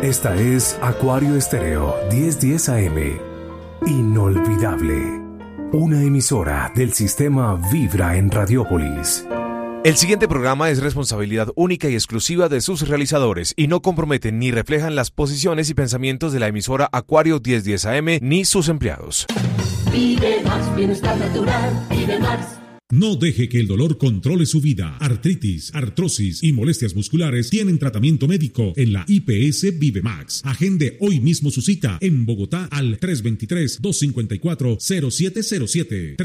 Esta es Acuario Estéreo 1010 AM. Inolvidable. Una emisora del sistema Vibra en Radiópolis. El siguiente programa es responsabilidad única y exclusiva de sus realizadores y no comprometen ni reflejan las posiciones y pensamientos de la emisora Acuario 1010 AM ni sus empleados. Vive más, bienestar natural, vive más. No deje que el dolor controle su vida. Artritis, artrosis y molestias musculares tienen tratamiento médico en la IPS Vivemax. Agende hoy mismo su cita en Bogotá al 323-254-0707.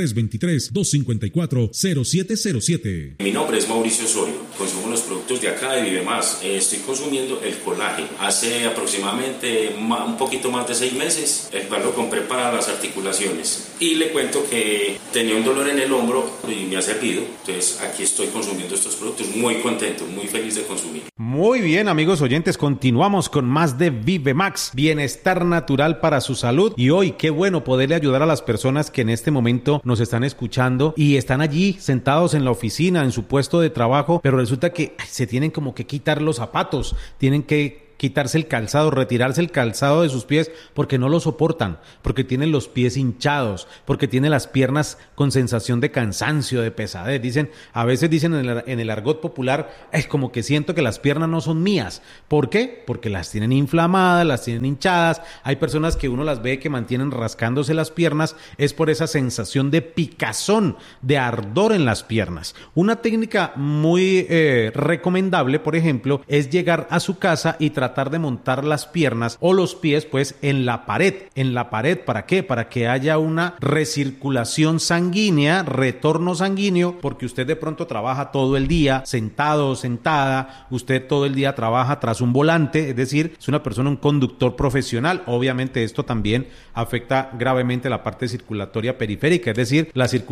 323-254-0707. Mi nombre es Mauricio Osorio. Consumo los productos de acá de Vivemax. Estoy consumiendo el colágeno. Hace aproximadamente un poquito más de 6 meses, el cual lo compré para las articulaciones. Y le cuento que tenía un dolor en el hombro y me ha servido. Entonces aquí estoy consumiendo estos productos, muy contento, muy feliz de consumir. Muy bien, amigos oyentes, continuamos con más de Vivemax, bienestar natural para su salud. Y hoy qué bueno poderle ayudar a las personas que en este momento nos están escuchando y están allí sentados en la oficina, en su puesto de trabajo, pero resulta que se tienen como que quitar los zapatos, tienen que quitarse el calzado, retirarse el calzado de sus pies porque no lo soportan, porque tienen los pies hinchados, porque tienen las piernas con sensación de cansancio, de pesadez. A veces dicen en el argot popular, es como que siento que las piernas no son mías. ¿Por qué? Porque las tienen inflamadas, las tienen hinchadas. Hay personas que uno las ve que mantienen rascándose las piernas, es por esa sensación de picazón, de ardor en las piernas. Una técnica muy recomendable, por ejemplo, es llegar a su casa y tratar de montar las piernas o los pies pues en la pared. ¿Para qué? Para que haya una recirculación sanguínea, retorno sanguíneo, porque usted de pronto trabaja todo el día sentado o sentada, usted todo el día trabaja tras un volante, es decir, es una persona, un conductor profesional. Obviamente esto también afecta gravemente la parte circulatoria periférica, es decir, la circulación